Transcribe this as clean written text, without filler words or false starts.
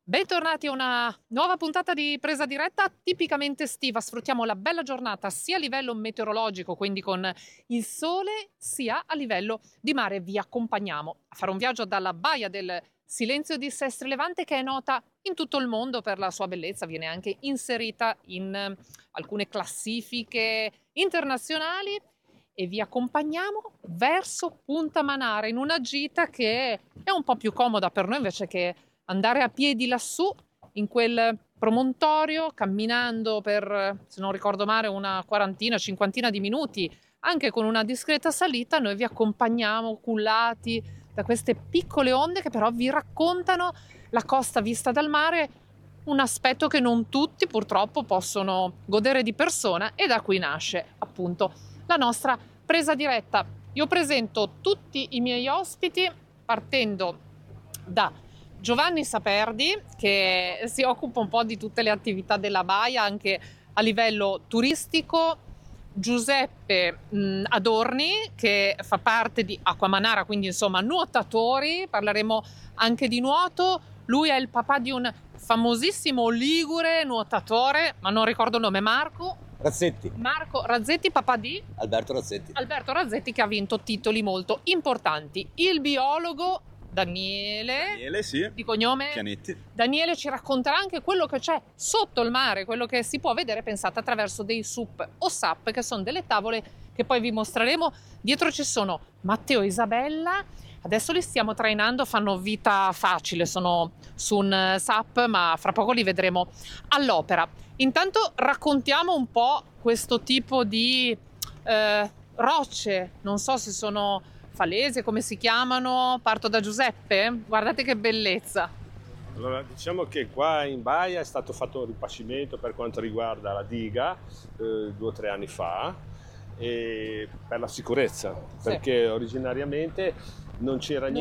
Bentornati a una nuova puntata di Presa Diretta tipicamente estiva. Sfruttiamo la bella giornata sia a livello meteorologico, quindi con il sole, sia a livello di mare. Vi accompagniamo a fare un viaggio dalla baia del Silenzio di Sestri Levante, che è nota in tutto il mondo per la sua bellezza, viene anche inserita in alcune classifiche internazionali, e vi accompagniamo verso Punta Manara in una gita che è un po' più comoda per noi invece che andare a piedi lassù in quel promontorio, camminando per, se non ricordo male, una quarantina, cinquantina di minuti, anche con una discreta salita. Noi vi accompagniamo cullati da queste piccole onde che però vi raccontano la costa vista dal mare, un aspetto che non tutti purtroppo possono godere di persona, e da qui nasce appunto la nostra presa diretta. Io presento tutti i miei ospiti partendo da Giovanni Saperdi, che si occupa un po' di tutte le attività della baia anche a livello turistico, Giuseppe Adorni, che fa parte di Acqua Manara, quindi insomma nuotatori, parleremo anche di nuoto. Lui è il papà di un famosissimo ligure nuotatore, ma non ricordo il nome. Razzetti, Marco Razzetti, papà di Alberto Razzetti. Alberto Razzetti, che ha vinto titoli molto importanti. Il biologo Daniele, Sì, di cognome Pianetti. Daniele ci racconterà anche quello che c'è sotto il mare, quello che si può vedere, pensate, attraverso dei SUP o SAP, che sono delle tavole che poi vi mostreremo. Dietro ci sono Matteo e Isabella, adesso li stiamo trainando, fanno vita facile, sono su un SAP, ma fra poco li vedremo all'opera. Intanto raccontiamo un po' questo tipo di rocce, non so se sono falese, come si chiamano. Parto da Giuseppe, guardate che bellezza. Allora, diciamo che qua in baia è stato fatto un ripascimento per quanto riguarda la diga 2 o 3 anni fa, e per la sicurezza, perché originariamente non c'era Non